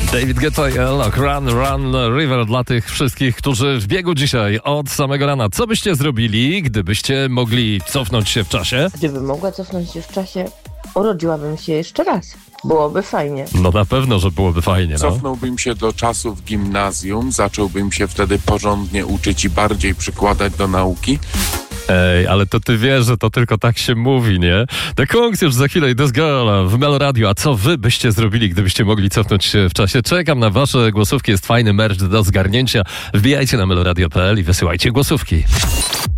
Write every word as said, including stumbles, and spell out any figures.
David Guetta, Lock, Run, Run, River dla tych wszystkich, którzy w biegu dzisiaj od samego rana. Co byście zrobili, gdybyście mogli cofnąć się w czasie? Gdybym mogła cofnąć się w czasie, urodziłabym się jeszcze raz. Byłoby fajnie. No na pewno, że byłoby fajnie. No. Cofnąłbym się do czasów gimnazjum, zacząłbym się wtedy porządnie uczyć i bardziej przykładać do nauki. Ej, ale to ty wiesz, że to tylko tak się mówi, nie? The Kungs już za chwilę i This Girl w Melo Radio. A co wy byście zrobili, gdybyście mogli cofnąć się w czasie? Czekam na wasze głosówki, jest fajny merch do zgarnięcia. Wbijajcie na meloradio kropka p l i wysyłajcie głosówki.